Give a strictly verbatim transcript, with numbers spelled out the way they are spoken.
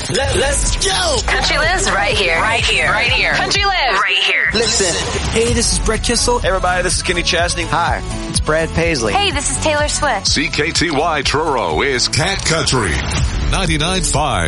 Let, let's go. Country Lives right here. Right here. Right here. Country Lives right here. Listen. Hey, this is Brett Kissel. Hey, everybody, this is Kenny Chesney. Hi, it's Brad Paisley. Hey, this is Taylor Swift. C K T Y Truro is Cat Country ninety-nine point five.